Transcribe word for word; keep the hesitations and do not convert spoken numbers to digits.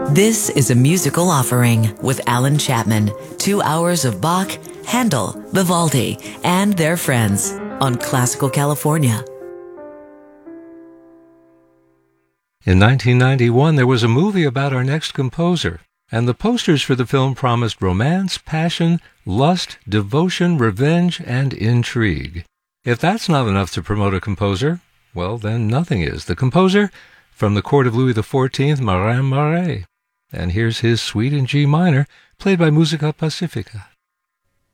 This is a musical offering with Alan Chapman. Two hours of Bach, Handel, Vivaldi, and their friends on Classical California. In nineteen ninety-one, there was a movie about our next composer, and the posters for the film promised romance, passion, lust, devotion, revenge, and intrigue. If that's not enough to promote a composer, well, then nothing is. The composer from the court of Louis the fourteenth, Marin Marais. And here's his suite in G minor, played by Musica Pacifica.